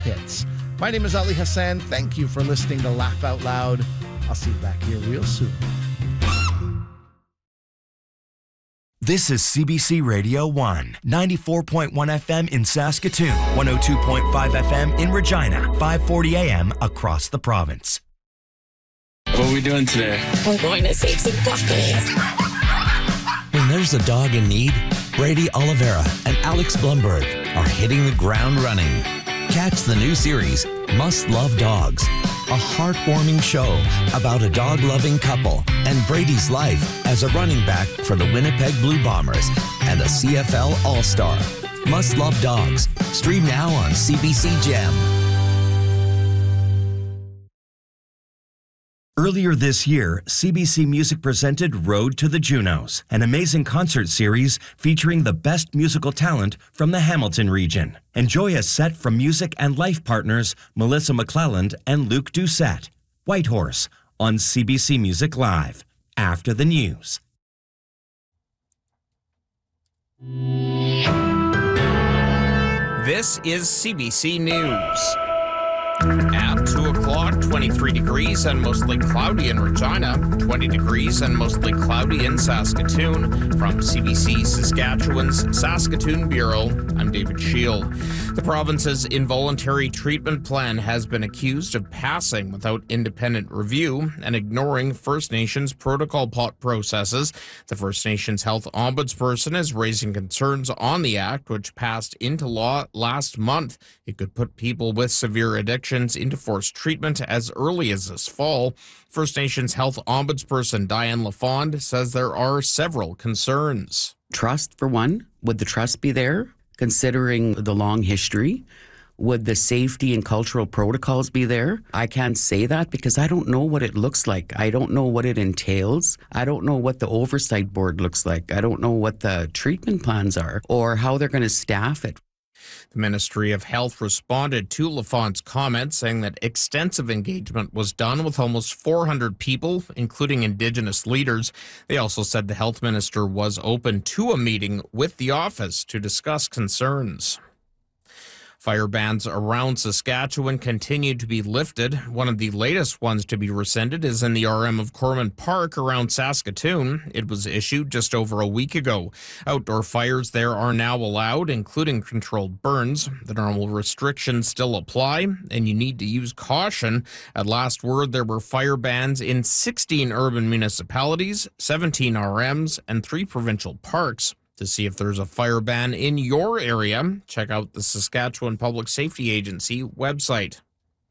hits. My name is Ali Hassan. Thank you for listening to Laugh Out Loud. I'll see you back here real soon. This is CBC Radio 1, 94.1 FM in Saskatoon, 102.5 FM in Regina, 540 AM across the province. What are we doing today? We're going to save some puppies. When there's a dog in need, Brady Oliveira and Alex Blumberg are hitting the ground running. Catch the new series, Must Love Dogs, a heartwarming show about a dog-loving couple and Brady's life as a running back for the Winnipeg Blue Bombers and a CFL All-Star. Must Love Dogs. Stream now on CBC Gem. Earlier this year, CBC Music presented Road to the Junos, an amazing concert series featuring the best musical talent from the Hamilton region. Enjoy a set from music and life partners Melissa McClelland and Luke Doucette. Whitehorse on CBC Music Live, after the news. This is CBC News. At 2 o'clock, 23 degrees and mostly cloudy in Regina, 20 degrees and mostly cloudy in Saskatoon. From CBC Saskatchewan's Saskatoon Bureau, I'm David Shield. The province's involuntary treatment plan has been accused of passing without independent review and ignoring First Nations protocol processes. The First Nations Health Ombudsperson is raising concerns on the act, which passed into law last month. It could put people with severe addictions into forced treatment as early as this fall. First Nations Health Ombudsperson Diane LaFond says there are several concerns. Trust, for one. Would the trust be there, considering the long history? Would the safety and cultural protocols be there? I can't say that because I don't know what it looks like. I don't know what it entails. I don't know what the oversight board looks like. I don't know what the treatment plans are or how they're going to staff it. The Ministry of Health responded to LaFond's comments, saying that extensive engagement was done with almost 400 people, including Indigenous leaders. They also said the health minister was open to a meeting with the office to discuss concerns. Fire bans around Saskatchewan continue to be lifted. One of the latest ones to be rescinded is in the RM of Corman Park around Saskatoon. It was issued just over a week ago. Outdoor fires there are now allowed, including controlled burns. The normal restrictions still apply, and you need to use caution. At last word, there were fire bans in 16 urban municipalities, 17 RMs, and 3 provincial parks. To see if there's a fire ban in your area, check out the Saskatchewan Public Safety Agency website.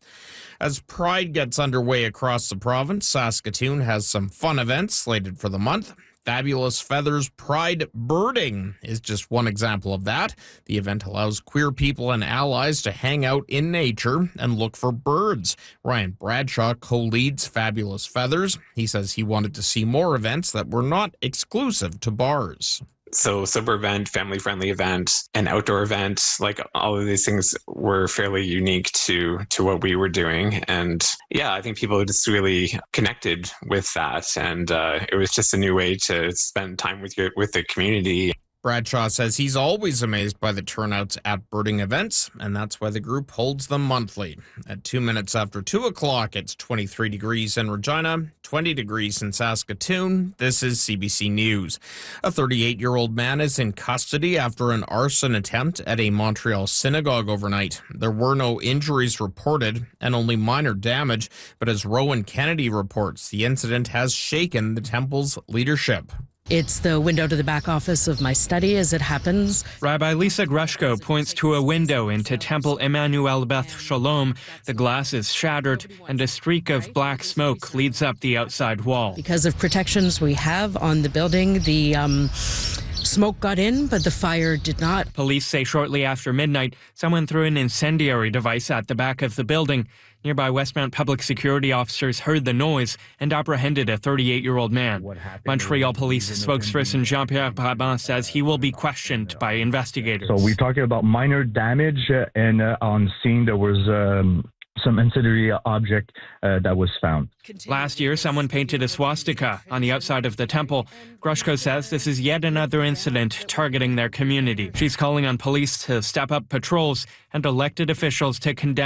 As Pride gets underway across the province, Saskatoon has some fun events slated for the month. Fabulous Feathers Pride Birding is just one example of that. The event allows queer people and allies to hang out in nature and look for birds. Ryan Bradshaw co-leads Fabulous Feathers. He says he wanted to see more events that were not exclusive to bars. So sober event, family-friendly event, an outdoor event, like all of these things were fairly unique to what we were doing. And yeah, I think people just really connected with that. And it was just a new way to spend time with the community. Bradshaw says he's always amazed by the turnouts at birding events, and that's why the group holds them monthly. At 2 minutes after 2 o'clock, it's 23 degrees in Regina, 20 degrees in Saskatoon. This is CBC News. A 38-year-old man is in custody after an arson attempt at a Montreal synagogue overnight. There were no injuries reported and only minor damage, but as Rowan Kennedy reports, the incident has shaken the temple's leadership. It's the window to the back office of my study as it happens. Rabbi Lisa Grushko points to a window into Temple Emmanuel Beth Shalom. The glass is shattered and a streak of black smoke leads up the outside wall. Because of protections we have on the building, the smoke got in, but the fire did not. Police say shortly after midnight, someone threw an incendiary device at the back of the building. Nearby Westmount public security officers heard the noise and apprehended a 38-year-old man. Montreal police spokesperson Jean-Pierre Brabant says he will be questioned by investigators. So we're talking about minor damage, and on scene there was some incendiary object that was found. Last year, someone painted a swastika on the outside of the temple. Grushko says this is yet another incident targeting their community. She's calling on police to step up patrols and elected officials to condemn